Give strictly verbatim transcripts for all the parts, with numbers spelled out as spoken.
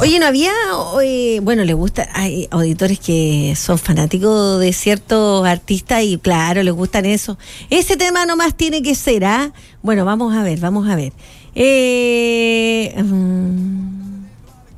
Oye, ¿no había, eh, bueno, les gusta, hay auditores que son fanáticos de ciertos artistas y claro, les gustan eso. Ese tema nomás tiene que ser, ¿ah? Bueno, vamos a ver, vamos a ver. Eh, um,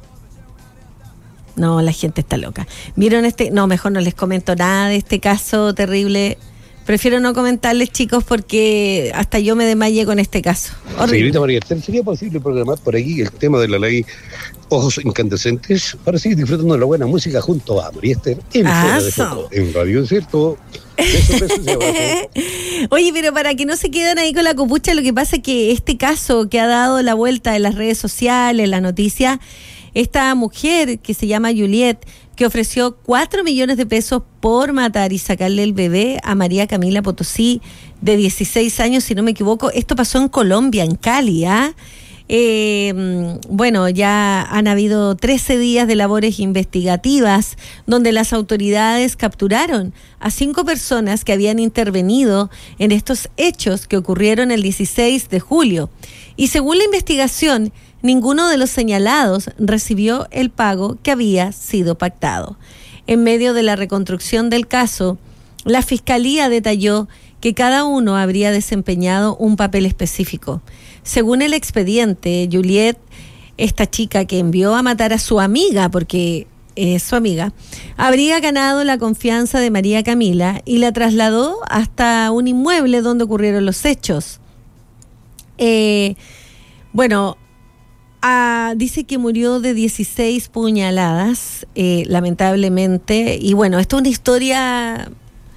no, la gente está loca. ¿Vieron este? No, mejor no les comento nada de este caso terrible. Prefiero no comentarles, chicos, porque hasta yo me desmayé con este caso. Horrible. Señorita María Esther, ¿sería posible programar por aquí el tema de la ley Ojos Incandescentes para seguir disfrutando de la buena música junto a María Esther en Fuera de Foco, en Radio Cierto? Besos, besos y abrazos. Oye, pero para que no se queden ahí con la copucha, lo que pasa es que este caso que ha dado la vuelta en las redes sociales, la noticia, esta mujer que se llama Juliet, que ofreció cuatro millones de pesos por matar y sacarle el bebé a María Camila Potosí, de dieciséis años, si no me equivoco. Esto pasó en Colombia, en Cali, ¿ah? Eh, bueno, ya han habido trece días de labores investigativas donde las autoridades capturaron a cinco personas que habían intervenido en estos hechos que ocurrieron el dieciséis de julio. Y según la investigación, ninguno de los señalados recibió el pago que había sido pactado. En medio de la reconstrucción del caso, la Fiscalía detalló que cada uno habría desempeñado un papel específico. Según el expediente, Juliet, esta chica que envió a matar a su amiga, porque es su amiga, habría ganado la confianza de María Camila y la trasladó hasta un inmueble donde ocurrieron los hechos. Eh, bueno, ah, dice que murió de dieciséis puñaladas, eh, lamentablemente, y bueno, esto es una historia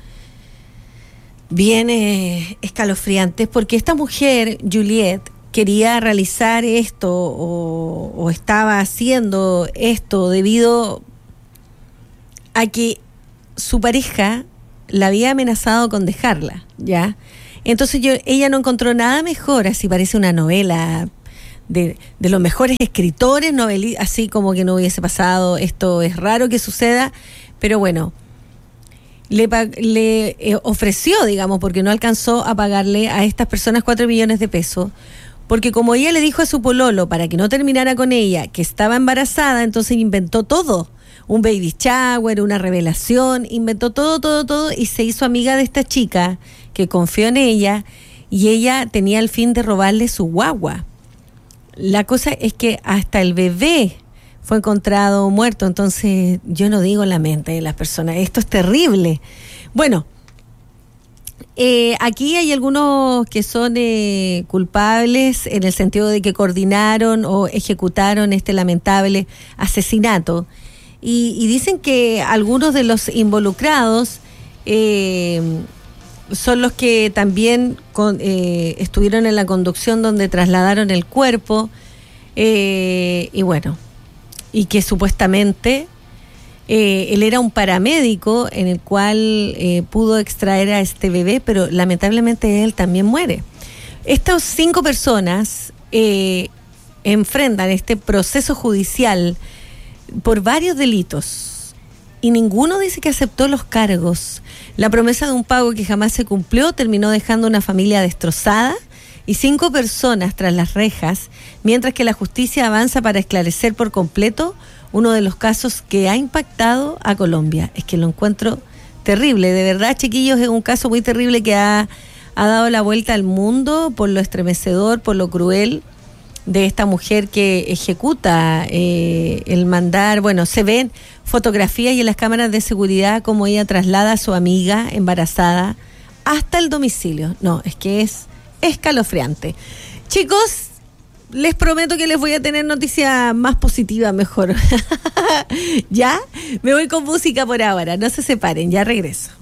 bien eh, escalofriante, porque esta mujer, Juliet, quería realizar esto o, o estaba haciendo esto debido a que su pareja la había amenazado con dejarla, ¿ya? Entonces yo, ella no encontró nada mejor, así parece una novela de, de los mejores escritores, noveli- así como que no hubiese pasado, esto es raro que suceda, pero bueno, le, le eh, ofreció, digamos, porque no alcanzó a pagarle a estas personas cuatro millones de pesos, porque como ella le dijo a su pololo para que no terminara con ella, que estaba embarazada, entonces inventó todo, un baby shower, una revelación, inventó todo, todo, todo, y se hizo amiga de esta chica que confió en ella, y ella tenía el fin de robarle su guagua. La cosa es que hasta el bebé fue encontrado muerto, entonces yo no digo la mente de las personas, esto es terrible. Bueno, eh, aquí hay algunos que son eh, culpables en el sentido de que coordinaron o ejecutaron este lamentable asesinato, y, y dicen que algunos de los involucrados eh, son los que también con, eh, estuvieron en la conducción donde trasladaron el cuerpo, eh, y bueno, y que supuestamente eh, él era un paramédico en el cual eh, pudo extraer a este bebé, pero lamentablemente él también muere. Estas cinco personas eh, enfrentan este proceso judicial por varios delitos y ninguno dice que aceptó los cargos. La promesa de un pago que jamás se cumplió terminó dejando una familia destrozada y cinco personas tras las rejas, mientras que la justicia avanza para esclarecer por completo uno de los casos que ha impactado a Colombia. Es que lo encuentro terrible, de verdad, chiquillos, es un caso muy terrible que ha, ha dado la vuelta al mundo por lo estremecedor, por lo cruel de esta mujer que ejecuta eh, el mandar. Bueno, se ven fotografías y en las cámaras de seguridad como ella traslada a su amiga embarazada hasta el domicilio. No, es que es escalofriante. Chicos, les prometo que les voy a tener noticias más positivas mejor. ¿Ya? Me voy con música por ahora, no se separen, ya regreso.